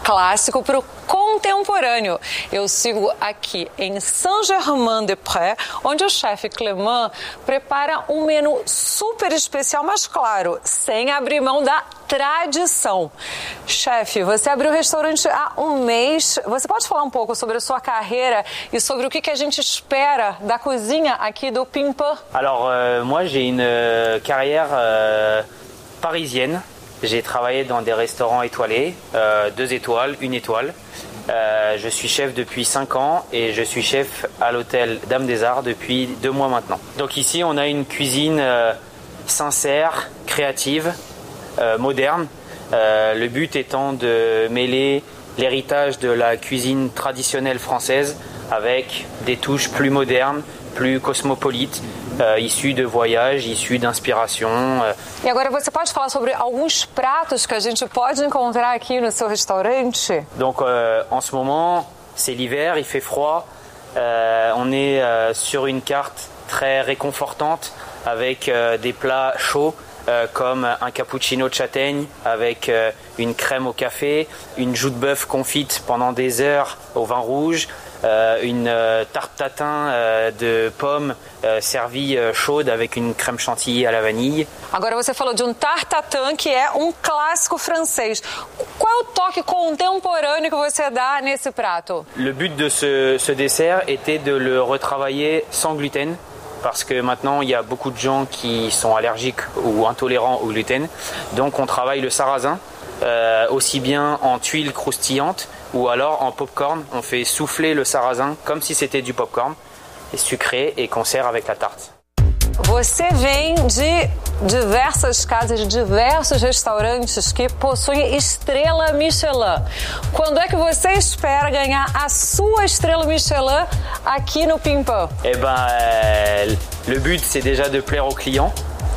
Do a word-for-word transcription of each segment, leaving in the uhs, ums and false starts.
clássico para o contemporâneo. Eu sigo aqui em Saint-Germain-des-Prés, onde o chefe Clément prepara um menu super especial, mas claro, sem abrir mão da tradição. Chefe, você abriu o restaurante há um mês. Você pode falar um pouco sobre a sua carreira e sobre o que, que a gente espera da cozinha aqui do Pimpin? Alors, euh, moi, j'ai une euh, carrière euh, parisienne. J'ai travaillé dans des restaurants étoilés, euh, deux étoiles, une étoile. Euh, je suis chef depuis cinq ans et je suis chef à l'hôtel Dame des Arts depuis deux mois maintenant. Donc ici, on a une cuisine euh, sincère, créative, euh, moderne. Euh, le but étant de mêler l'héritage de la cuisine traditionnelle française avec des touches plus modernes, plus cosmopolites, uh, issus de voyages, issus d'inspiration. Uh. E agora você pode falar sobre alguns pratos que a gente pode encontrar aqui no seu restaurante? Donc euh, en ce moment, c'est l'hiver, il fait froid. Euh, on est euh, sur une carte très réconfortante avec euh, des plats chauds euh, comme un cappuccino de châtaigne avec euh, une crème au café, une joue de bœuf confite pendant des heures au vin rouge. Euh, une euh, tarte tatin euh, de pommes euh, servie euh, chaude avec une crème chantilly à la vanille. Agora você falou de um tarte tatin que é um clássico francês. Qual é o toque contemporâneo que você dá nesse prato? Le but de ce, ce dessert était de le retravailler sans gluten. Parce que maintenant, il y a beaucoup de gens qui sont allergiques ou intolérants au gluten. Donc on travaille le sarrasin, euh, aussi bien en tuiles croustillantes ou alors en popcorn. On fait souffler le sarrasin comme si c'était du popcorn, et sucré, et qu'on sert avec la tarte. Você vem de diversas casas, de diversos restaurantes que possuem estrela Michelin. Quando é que você espera ganhar a sua estrela Michelin aqui no Pimpin? Eh ben, euh, le but c'est déjà de plaire aux clients.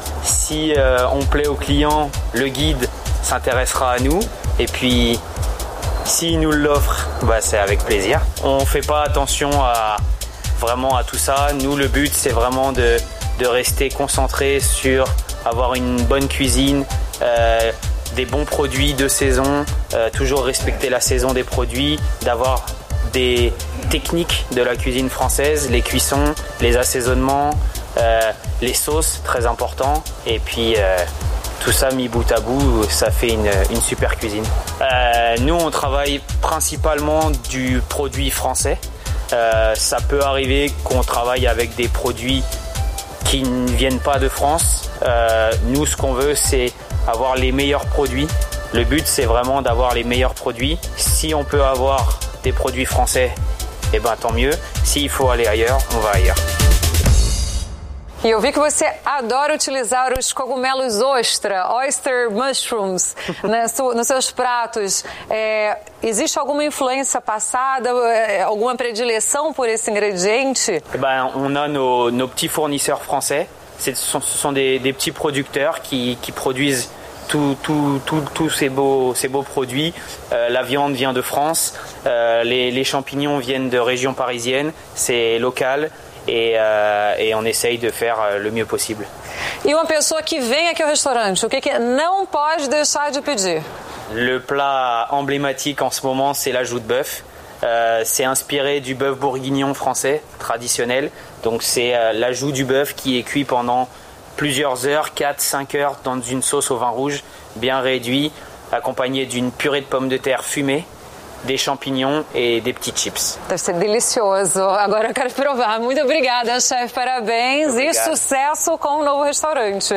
Si euh, on plaît aux clients, le guide s'intéressera à nous. Et puis, s'il nous l'offre, bah, c'est avec plaisir. On fait pas attention à vraiment à tout ça. Nous, le but c'est vraiment de de rester concentré sur avoir une bonne cuisine, euh, des bons produits de saison, euh, toujours respecter la saison des produits, d'avoir des techniques de la cuisine française, les cuissons, les assaisonnements, euh, les sauces, très important, et puis euh, tout ça mis bout à bout, ça fait une, une super cuisine. Euh, nous, on travaille principalement du produit français. Euh, ça peut arriver qu'on travaille avec des produits qui ne viennent pas de France. Euh, nous, ce qu'on veut, c'est avoir les meilleurs produits. Le but, c'est vraiment d'avoir les meilleurs produits. Si on peut avoir des produits français, eh ben, tant mieux. S'il faut aller ailleurs, on va ailleurs. E eu vi que você adora utilizar os cogumelos ostra, oyster mushrooms, né, nos seus pratos. É, existe alguma influência passada, alguma predileção por esse ingrediente? Eh ben, on a nos, nos petits fournisseurs français. Ce sont, ce sont des, des petits producteurs qui, qui produisent tous tout, tout, tout ces, beaux, ces beaux produits. Euh, la viande vient de France, euh, les, les champignons viennent de région parisienne, c'est local. Et, euh, et on essaye de faire le mieux possible. E uma pessoa que vem aqui ao restaurante, o que, que não pode deixar de pedir? Le plat emblématique en ce moment, c'est la joue de bœuf. Euh, c'est inspiré du bœuf bourguignon français traditionnel. Donc c'est euh, la joue du bœuf qui est cuit pendant plusieurs heures, quatre à cinq heures dans une sauce au vin rouge bien réduit, accompagnée d'une purée de pommes de terre fumée, des champignons et des petits chips. Deve ser delicioso. Agora eu quero provar. Muito obrigada, chefe. Parabéns e sucesso com o novo restaurante.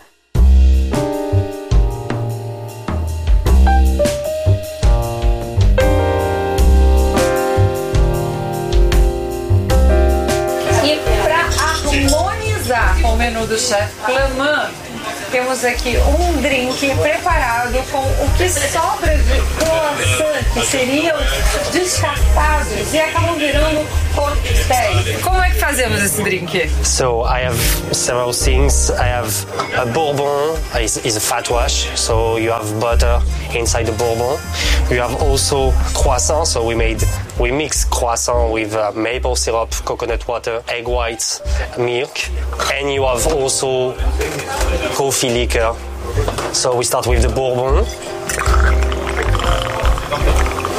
E para harmonizar com o menu do chefe Clément, temos aqui um drink preparado com o que sobra de croissant, que seriam descascados e acabam virando coquetéis. Como é que fazemos esse drink? So I have several things. I have a bourbon, is is a fat wash, so you have butter inside the bourbon. You have also croissant, so we made we mix croissant with uh, maple syrup, coconut water, egg whites, milk, and you have also coffee liquor. So we start with the bourbon.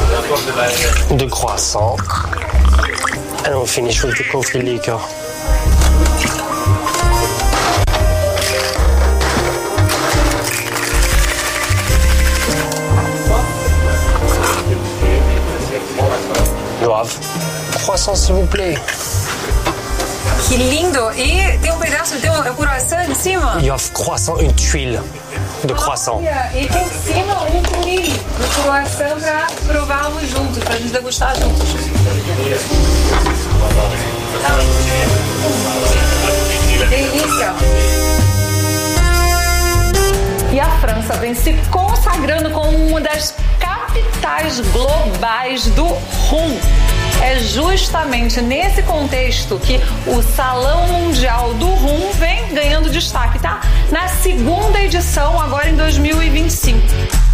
de croissant. And we'll finish with the coffee liquor. You have croissant, s'il vous plaît. Que lindo! E tem um pedaço, tem um croissant em cima? You have croissant, une tuile de croissant. Olha, e tem em cima um pouquinho do croissant para provarmos juntos, para nos degustar juntos. Delícia! E a França vem se consagrando como uma das capitais globais do rum. É justamente nesse contexto que o Salão Mundial do Rum vem ganhando destaque, tá? Na segunda edição, agora em dois mil e vinte e cinco.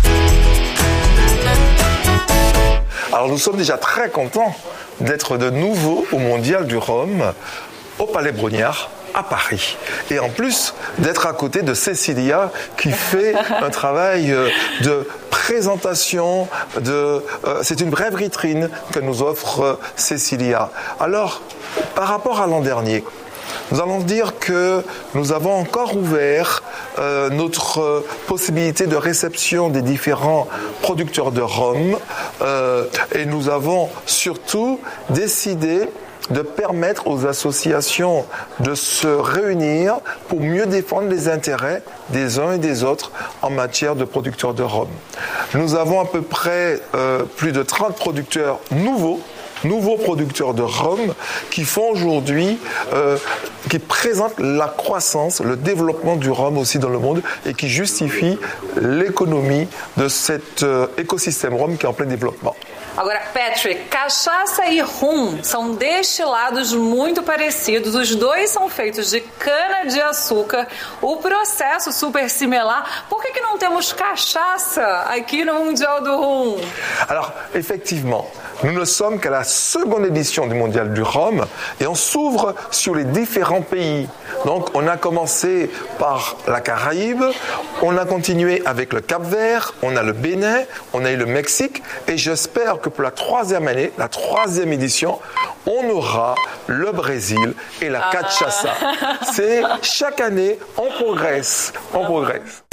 Alors nous sommes déjà très contents d'être de nouveau au Mondial du Rhum, au Palais Brongniart, à Paris. Et en plus d'être à côté de Cécilia qui fait un travail de présentation, de, euh, c'est une vraie vitrine que nous offre euh, Cécilia. Alors, par rapport à l'an dernier, nous allons dire que nous avons encore ouvert euh, notre euh, possibilité de réception des différents producteurs de rhum euh, et nous avons surtout décidé de permettre aux associations de se réunir pour mieux défendre les intérêts des uns et des autres en matière de producteurs de rhum. Nous avons à peu près euh, plus de trente producteurs nouveaux, nouveaux producteurs de rhum qui font aujourd'hui, euh, qui présentent la croissance, le développement du rhum aussi dans le monde et qui justifient l'économie de cet euh, écosystème rhum qui est en plein développement. Agora, Patrick, cachaça e rum são destilados muito parecidos. Os dois são feitos de cana-de-açúcar. O processo super similar. Por que que não temos cachaça aqui no Mundial do Rum? Alors, effectivement, nous ne sommes qu'à la seconde édition du Mondial du Rhum et on s'ouvre sur les différents pays. Donc, on a commencé par la Caraïbe, on a continué avec le Cap-Vert, on a le Bénin, on a eu le Mexique et j'espère que pour la troisième année, la troisième édition, on aura le Brésil et la cachaça. Ah. C'est chaque année, on progresse, on progresse.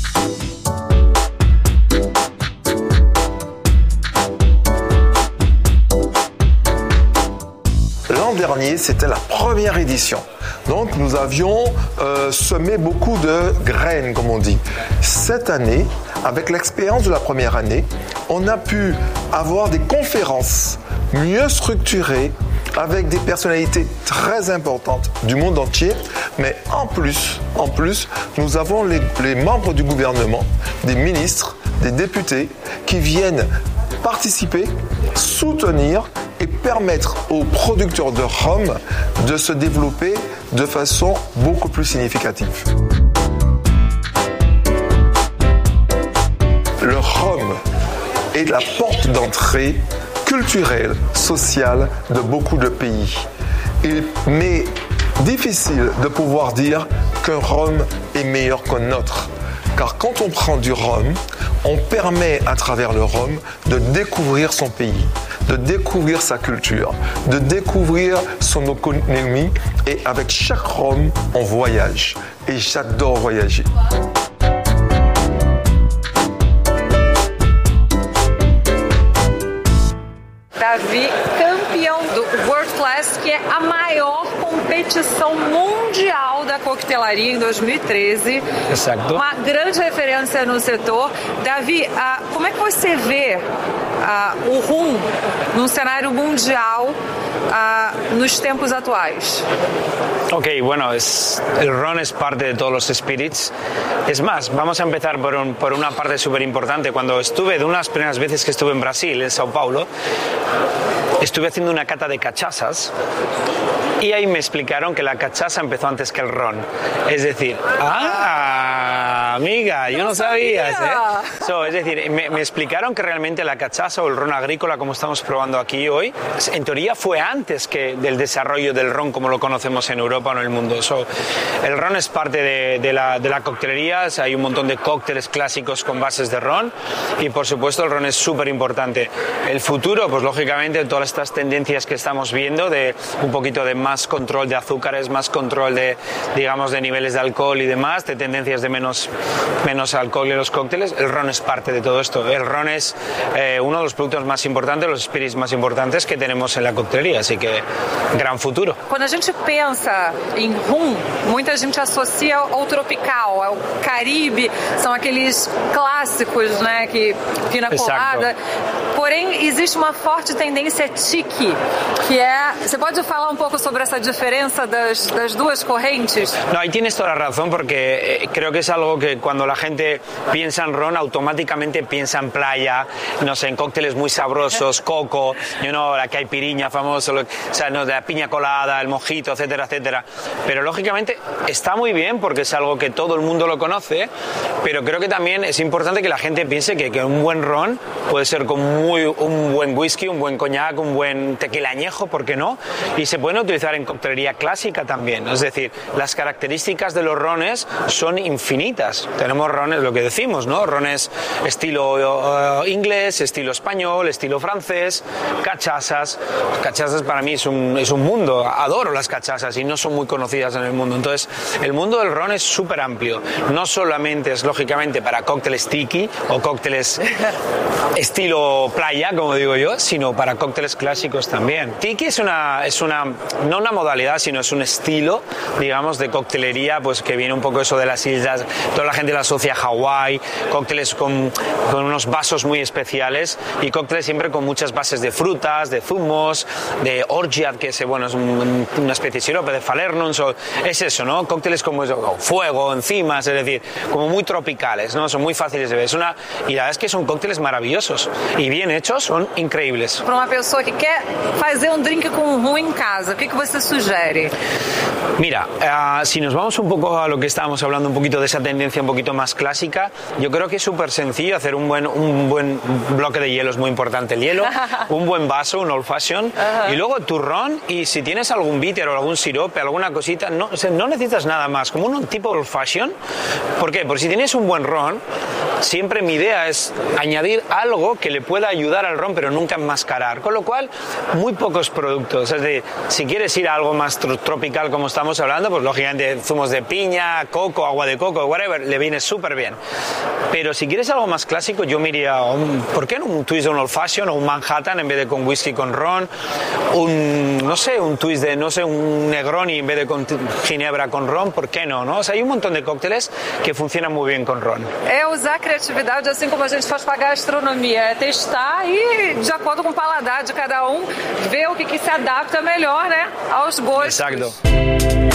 L'an dernier, c'était la première édition. Donc, nous avions euh, semé beaucoup de graines, comme on dit. Cette année, avec l'expérience de la première année, on a pu avoir des conférences mieux structurées avec des personnalités très importantes du monde entier. Mais en plus, en plus, nous avons les, les membres du gouvernement, des ministres, des députés qui viennent participer, soutenir et permettre aux producteurs de rhum de se développer de façon beaucoup plus significative. Le rhum est la porte d'entrée culturelle, sociale de beaucoup de pays. Il m'est difficile de pouvoir dire qu'un rhum est meilleur qu'un autre. Car quand on prend du rhum, on permet à travers le rhum de découvrir son pays, de découvrir sa culture, de découvrir son économie. Et avec chaque rhum, on voyage. Et j'adore voyager. Davi, campeão do World Class, que é a maior competição mundial da coquetelaria em dois mil e treze. Exato. Uma grande referência no setor. Davi, uh, como é que você vê uh, o rum num cenário mundial uh, nos tempos atuais? Ok, bueno, es, el ron es parte de todos los spirits. Es más, vamos a empezar por, un, por una parte súper importante. Cuando estuve, de unas primeras veces que estuve en Brasil, en Sao Paulo, estuve haciendo una cata de cachazas y ahí me explicaron que la cachaza empezó antes que el ron. Es decir, ah, amiga, yo no, no sabías, sabía. ¿eh? So, es decir, me, me explicaron que realmente la cachaza o el ron agrícola, como estamos probando aquí hoy, en teoría fue antes que del desarrollo del ron como lo conocemos en Europa o en el mundo. So, el ron es parte de, de, la, de la coctelería, hay un montón de cócteles clásicos con bases de ron y por supuesto el ron es súper importante. El futuro, pues lógicamente todas estas tendencias que estamos viendo de un poquito de más control de azúcares, más control de, digamos, de niveles de alcohol y demás, de tendencias de menos, menos alcohol en los cócteles, el ron es parte de todo esto. El ron es eh, uno de los productos más importantes, los spirits más importantes que tenemos en la coctelería, así que gran futuro. Quando a gente pensa em rum, muita gente associa ao tropical, ao Caribe, são aqueles clássicos, né, que pina colada. Exacto. Porém, existe uma forte tendência tiki, que é... Você pode falar um pouco sobre essa diferença das, das duas correntes? No, ahí tienes toda la razón porque eh, creo que es algo que cuando la gente piensa en ron automáticamente piensa en playa, no sé, en cócteles muy sabrosos, coco, you know, la caipiriña famosa, lo, o sea, no, de la piña colada, el mojito, etcétera, etcétera. Pero lógicamente está muy bien porque es algo que todo el mundo lo conoce, pero creo que también es importante que la gente piense que, que un buen ron puede ser con muy, un buen whisky, un buen coñac, un buen tequila añejo, ¿por qué no? Y se pueden utilizar en coctelería clásica también, es decir, las características de los rones son infinitas. Tenemos rones, lo que decimos, ¿no? Rones estilo uh, inglés, estilo español, estilo francés, cachasas. Cachasas para mí es un, es un mundo, adoro las cachasas y no son muy conocidas en el mundo. Entonces, el mundo del ron es súper amplio. No solamente es lógicamente para cócteles tiki o cócteles estilo playa, como digo yo, sino para cócteles clásicos también. Tiki es una, es una, no una modalidad, sino es un estilo, digamos, de coctelería, pues que viene un poco eso de las islas, toda la gente la asocia a Hawái, cócteles con, con unos vasos muy especiales y cócteles siempre con muchas bases de frutas, de zumos, de orgeat, que es, bueno, es un, una especie de sirope, de falernum, so, es eso, ¿no? Cócteles como eso, fuego, enzimas, es decir, como muy tropicales, ¿no? Son muy fáciles de ver. Es una, y la verdad es que son cócteles maravillosos y bien hechos, son increíbles. Para uma pessoa que quer fazer um drink com rum em casa, o que, que você sugere? Mira, uh, si nos vamos un poco a lo que estábamos hablando, un poquito de esa tendencia un poquito más clásica, yo creo que es súper sencillo hacer un buen, un buen bloque de hielo, es muy importante el hielo, un buen vaso, un old fashion, uh-huh. Y luego tu ron, y si tienes algún bitter o algún sirope, alguna cosita, no, o sea, no necesitas nada más, como un tipo old fashion. ¿Por qué? Porque si tienes un buen ron, siempre mi idea es añadir algo que le pueda ayudar al ron, pero nunca enmascarar, con lo cual muy pocos productos, es decir, si quieres ir a algo más tro- tropical como estamos hablando, pues lógicamente zumos de piña, coco, agua de coco, whatever, le viene súper bien. Pero si quieres algo más clásico, yo me iría a un, ¿por qué no? Un twist de un old fashion o un Manhattan en vez de con whisky con ron, un, no sé, un twist de, no sé, un Negroni en vez de con ginebra con ron, ¿por qué no? ¿no? O sea, hay un montón de cócteles que funcionan muy bien con ron. É usar a criatividade assim como a gente faz com a gastronomia, é testar e, de acordo com o paladar de cada um, ver o que, que se adapta melhor, né, aos gostos. Exacto.